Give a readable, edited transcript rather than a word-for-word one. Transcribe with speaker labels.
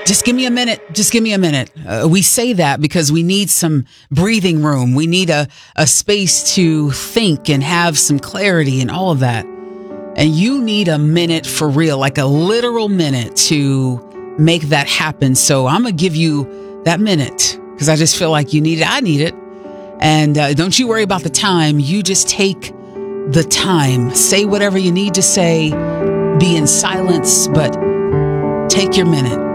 Speaker 1: Just give me a minute. Just give me a minute. We say that because we need some breathing room. We need a space to think and have some clarity and all of that. And you need a minute for real, like a literal minute to make that happen. So I'm going to give you that minute because I just feel like you need it. I need it. And don't you worry about the time. You just take the time. Say whatever you need to say. Be in silence, but take your minute.